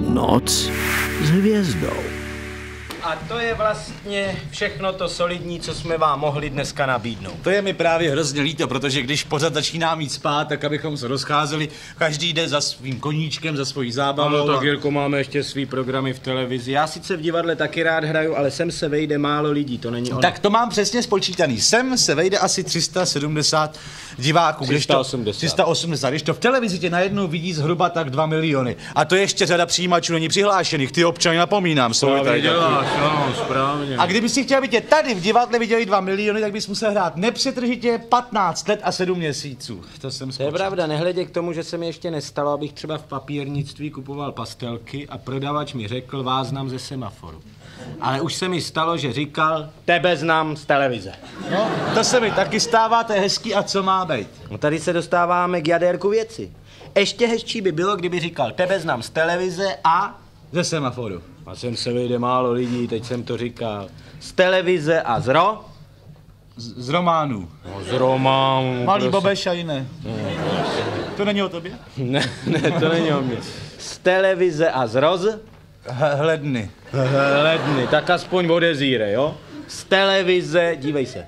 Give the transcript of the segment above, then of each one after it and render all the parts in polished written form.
Noc s hvězdou. A to je vlastně všechno to solidní, co jsme vám mohli dneska nabídnout. To je mi právě hrozně líto, protože když pořád začíná mít spát, tak abychom se rozcházeli, každý jde za svým koníčkem, za svojí zábavou. Ano, tak Jirko, máme ještě svý programy v televizi. Já sice v divadle taky rád hraju, ale sem se vejde málo lidí, to není ono. Tak to mám přesně spočítaný. Sem se vejde asi 370 diváků. 380. Když to v televizi tě najednou vidí zhruba tak 2 miliony. A to ještě řada přijímačů není přihlášených. Ty občany napomínám. No, správně. A kdyby si chtěl, aby tě tady v divadle viděli 2 miliony, tak bys musel hrát nepřetržitě 15 let a 7 měsíců. To je pravda, nehledě k tomu, že se mi ještě nestalo, abych třeba v papírnictví kupoval pastelky a prodavač mi řekl, vás znám ze semaforu. Ale už se mi stalo, že říkal, tebe znám z televize. No, to se mi taky stává, to je hezký a co má být? No tady se dostáváme k jadérku věci. Ještě hezčí by bylo, kdyby říkal, tebe znám z televize a... Ze semaforu. A sem se vejde málo lidí, teď jsem to říkal. Z televize a z románů. No, z románů. Malý Bobeš a jiné. To není o tobě? Ne, to není o mě. Z televize a Hledny. Hledny, tak aspoň odezíre, jo? Z televize, dívej se.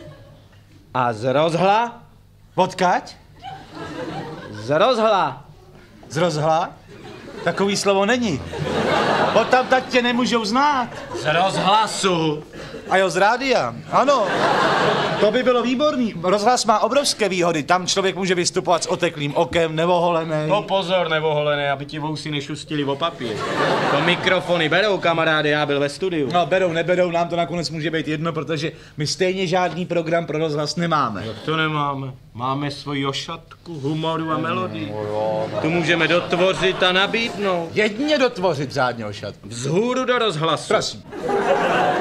A z rozhla? Odkaď? Z rozhla. Z rozhla? Takový slovo není. Odtamtud tě nemůžou znát. Z rozhlasu. A jo, z rádia. Ano. To by bylo výborný. Rozhlas má obrovské výhody. Tam člověk může vystupovat s oteklým okem, neoholený. No pozor, neoholený, aby ti vousy nešustili o papír. To mikrofony berou, kamarády, já byl ve studiu. No neberou, nám to nakonec může být jedno, protože my stejně žádný program pro rozhlas nemáme. Jak to nemáme? Máme svoji ošatku, humoru a melodii. Tu můžeme dotvořit a nabídnout. Jedině dotvořit řádně ošatku. Vzhůru do rozhlasu. Prosím.